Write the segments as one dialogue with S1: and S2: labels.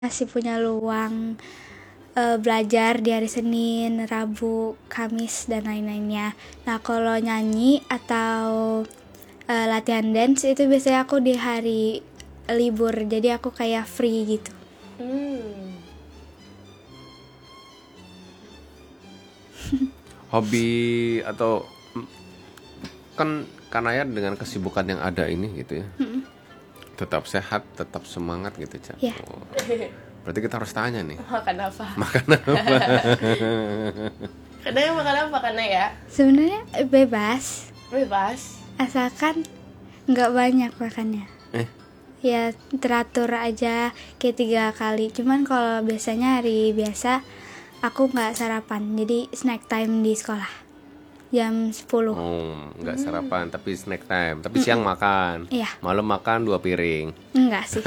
S1: masih punya luang belajar di hari Senin, Rabu, Kamis dan lain-lainnya. Nah kalau nyanyi atau latihan dance itu biasanya aku di hari libur, jadi aku kayak free gitu.
S2: Hobi atau kan Kanaya dengan kesibukan yang ada ini gitu ya, tetap sehat, tetap semangat gitu, Ca.
S1: Iya.
S2: Oh, berarti kita harus tanya nih,
S3: Makan apa?
S2: makan apa?
S3: Kadang makan apa karena ya?
S1: Sebenarnya bebas,
S3: Bebas.
S1: asalkan nggak banyak makannya. Ya teratur aja kayak 3 kali. Cuman kalau biasanya hari biasa aku nggak sarapan, jadi snack time di sekolah jam 10.
S2: Oh, nggak sarapan tapi snack time, tapi siang makan,
S1: Iya.
S2: malam makan 2 piring.
S1: Enggak sih.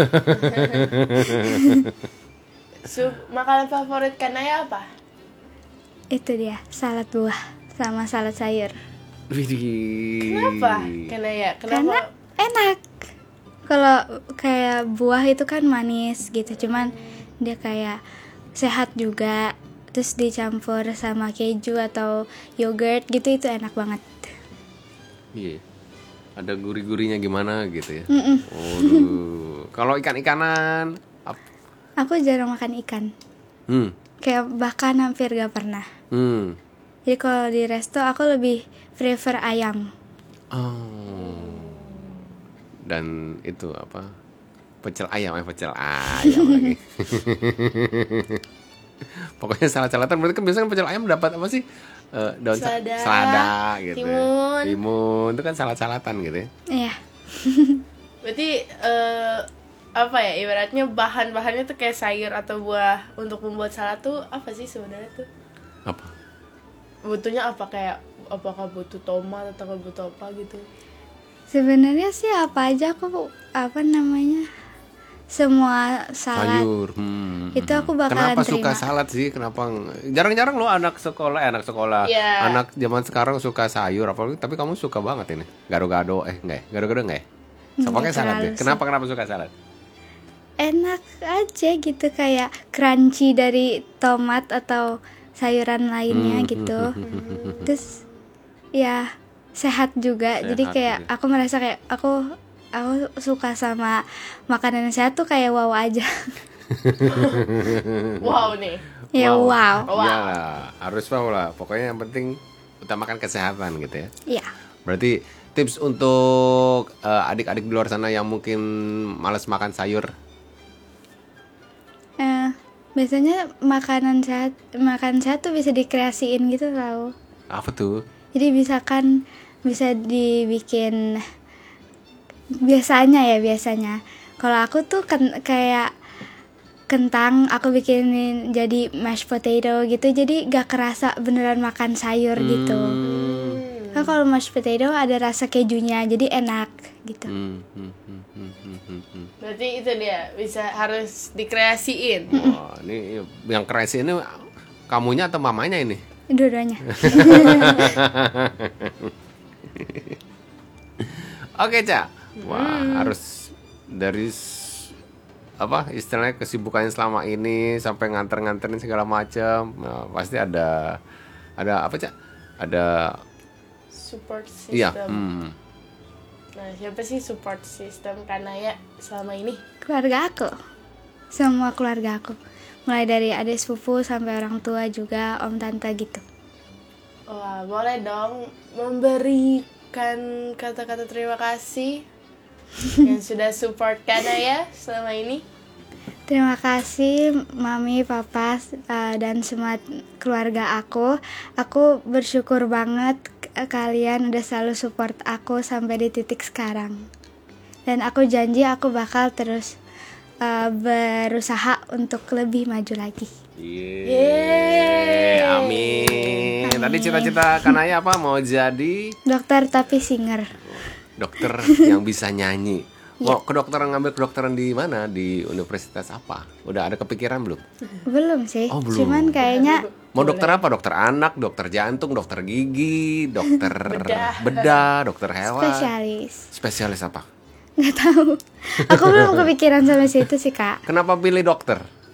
S3: Makanan favorit Kanaya apa?
S1: Itu dia, salad buah sama salad sayur.
S2: Widih.
S3: Kenapa Kanaya?
S1: Karena enak. Kalau kayak buah itu kan manis gitu, cuman dia kayak sehat juga. Terus dicampur sama keju atau yogurt gitu, itu enak banget.
S2: Iya. Ada gurih-gurihnya gimana gitu ya.
S1: Mm-mm.
S2: Waduh. Kalau ikan-ikanan
S1: Aku jarang makan ikan. Kayak bahkan hampir gak pernah. Jadi kalau di resto aku lebih prefer ayam.
S2: Oh. Dan itu apa? Pecel ayam lagi. Pokoknya salad-saladan, berarti kan biasanya pecel ayam dapat apa sih? Daun selada gitu. Timun. Itu kan salad-saladan gitu ya.
S1: Iya.
S3: Berarti apa ya? Ibaratnya bahan-bahannya tuh kayak sayur atau buah. Untuk membuat salad tuh apa sih sebenarnya tuh?
S2: Apa?
S3: Butuhnya apa, kayak apakah butuh tomat atau butuh apa gitu?
S1: Sebenarnya sih apa aja aku semua salad
S2: Sayur.
S1: itu aku bakalan
S2: Kenapa
S1: terima.
S2: suka salad sih? Kenapa jarang-jarang lo anak sekolah.
S3: Iya.
S2: Anak zaman sekarang suka sayur apalagi, tapi kamu suka banget ini. Gado-gado enggak ya? Gado-gado enggak ya? So, pakai
S1: Nggak
S2: salad
S1: terlalu
S2: deh. Kenapa suka salad?
S1: Enak aja gitu, kayak crunchy dari tomat atau sayuran lainnya gitu. Terus ya sehat juga.
S2: Sehat
S1: Jadi kayak
S2: juga.
S1: aku merasa kayak aku suka sama makanan sehat tuh kayak wow aja.
S3: Wow nih.
S1: Ya wow.
S2: Iya, harus wow lah. Pokoknya yang penting utamakan kesehatan gitu ya.
S1: Iya.
S2: Berarti tips untuk adik-adik di luar sana yang mungkin malas makan sayur.
S1: Biasanya makan sehat tuh bisa dikreasiin gitu tau.
S2: Apa tuh?
S1: Jadi misalkan bisa dibikin biasanya kalau aku tuh kayak kentang aku bikinin jadi mashed potato gitu, jadi gak kerasa beneran makan sayur gitu. Kan kalau mashed potato ada rasa kejunya, jadi enak gitu.
S3: Berarti itu dia, harus dikreasiin.
S2: Wah, ini yang kreasi ini kamunya atau mamanya ini?
S1: Dua-duanya.
S2: Oke, Ca. Wah, harus dari apa istilahnya kesibukannya selama ini sampai nganter-nganterin segala macam. Nah, pasti ada apa, Ca? Ada
S3: Support system.
S2: iya.
S3: Nah, siapa sih support system Kanaya selama ini?
S1: Keluarga aku, semua keluarga aku, mulai dari adik sepupu sampai orang tua juga, om tante gitu.
S3: Wah, boleh dong memberikan kata-kata terima kasih yang sudah support Kanaya selama ini.
S1: Terima kasih mami, papa, dan semua keluarga aku. Aku bersyukur banget kalian udah selalu support aku sampai di titik sekarang. Dan aku janji aku bakal terus berusaha untuk lebih maju lagi.
S2: Yeay. Amin. Tadi cita-cita Kanaya apa? Mau jadi
S1: Dokter tapi singer.
S2: dokter yang bisa nyanyi. Mau ngambil kedokteran di mana? Di universitas apa? Udah ada kepikiran belum?
S1: Belum sih.
S2: Oh, belum.
S1: Cuman kayaknya
S2: Mau dokter apa? Dokter anak, dokter jantung, dokter gigi, dokter bedah, dokter hewan. Spesialis apa?
S1: nggak tahu. Aku belum kepikiran sampai situ sih, Kak.
S2: Kenapa pilih dokter?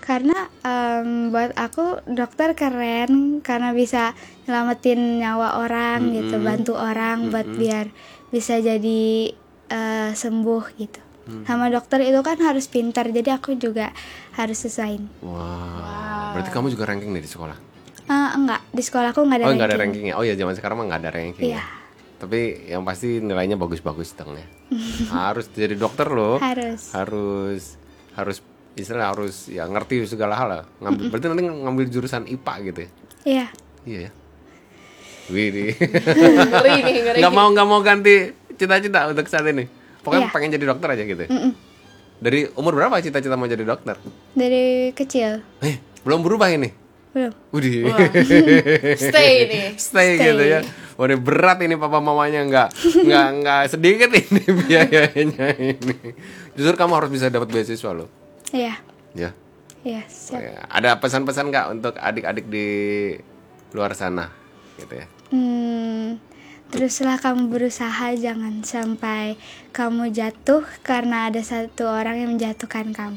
S1: Karena buat aku dokter keren karena bisa nyelamatin nyawa orang gitu, bantu orang buat biar bisa jadi sembuh gitu. Sama dokter itu kan harus pintar, jadi aku juga harus sesuaiin.
S2: Wow. Berarti kamu juga ranking nih di sekolah?
S1: Enggak, di sekolahku nggak ada
S2: Oh,
S1: ranking.
S2: nggak ada rankingnya. Oh ya, zaman sekarang mah nggak ada ranking.
S1: Iya.
S2: Ya. Tapi yang pasti nilainya bagus-bagus dong ya. Harus jadi dokter loh. Harus istilah harus ya ngerti segala hal lah. Berarti nanti ngambil jurusan IPA gitu ya?
S1: Iya.
S2: Iya ya. Wih,
S3: Ngeri nih, ngeri.
S2: nggak mau ganti cita-cita untuk saat ini. Pokoknya
S1: Iya.
S2: pengen jadi dokter aja gitu. Dari umur berapa cita-cita mau jadi dokter?
S1: Dari kecil.
S2: Belum berubah ini.
S1: Belum.
S2: Udih.
S3: Wah. Stay nih.
S2: Stay gitu ya. Waduh berat ini papa mamanya nggak sedikit ini biayanya ini. Justru kamu harus bisa dapat beasiswa loh.
S1: Iya.
S2: Ya.
S1: Iya, siap.
S2: Ya. Ada pesan-pesan nggak untuk adik-adik di luar sana gitu ya?
S1: Teruslah kamu berusaha, jangan sampai kamu jatuh karena ada satu orang yang menjatuhkan kamu.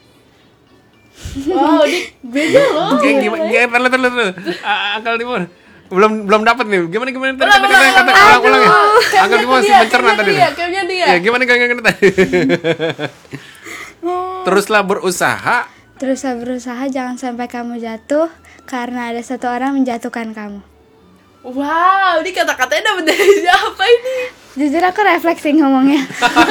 S3: Wow, ini beda loh.
S2: Gimana? Terus. Uncle Timur belum dapat nih. Gimana tadi
S3: Ulang,
S2: kata ulang ya. Uncle Timur masih mencerna tadi.
S3: Kayaknya dia.
S2: Ya, gimana tadi? Teruslah berusaha.
S1: Teruslah berusaha, jangan sampai kamu jatuh karena ada satu orang menjatuhkan kamu.
S3: Wow, ini kata-katanya dapat dari siapa ini?
S1: Jujur aku refleksi ngomongnya.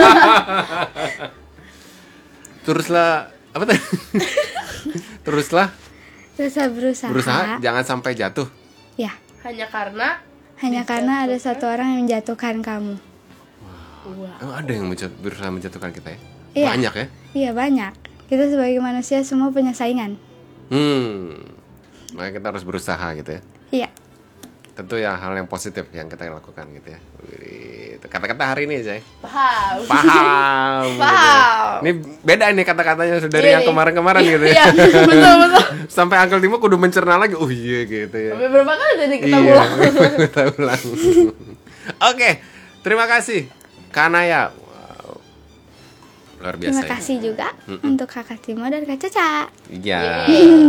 S2: Teruslah apa tadi? Teruslah
S1: Berusaha.
S2: jangan sampai jatuh.
S1: Ya,
S3: Hanya karena
S1: hanya karena ada satu orang yang menjatuhkan kamu.
S3: wow.
S2: Emang ada yang berusaha menjatuhkan kita ya?
S1: Iya.
S2: Banyak ya?
S1: Iya, banyak. Kita sebagai manusia semua punya saingan.
S2: Makanya kita harus berusaha gitu ya.
S1: Iya.
S2: Tentu ya hal yang positif yang kita lakukan gitu ya. Wih, itu kata-kata hari ini Jay.
S3: Paham.
S2: Paham. Gitu ya.
S3: Paham.
S2: Ini beda nih kata-katanya dari
S3: Iya
S2: yang
S3: nih.
S2: kemarin-kemarin gitu ya.
S3: Iya, betul.
S2: Sampai Uncle Timo kudu mencerna lagi. Oh iya gitu ya.
S3: Sampai berapa kali tadi kita
S2: Iya,
S3: ulang?
S2: kita ulang. Oke, terima kasih Kanaya. Wow. Luar biasa.
S1: Terima
S2: ya.
S1: kasih juga untuk Kakak Timo dan Kak Caca.
S2: Iya.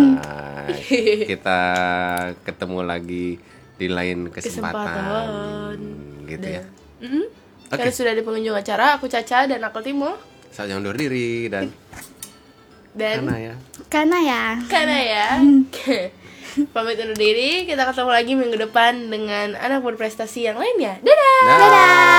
S2: Kita ketemu lagi di lain kesempatan. Gitu ya. Oke.
S3: Karena sudah di pengunjung acara, aku Caca dan aku Timo
S2: Saya undur diri dan Kanaya.
S1: Karena ya.
S3: Pamit undur diri. Kita ketemu lagi minggu depan dengan anak berprestasi yang lainnya. Dadah.
S2: Dadah.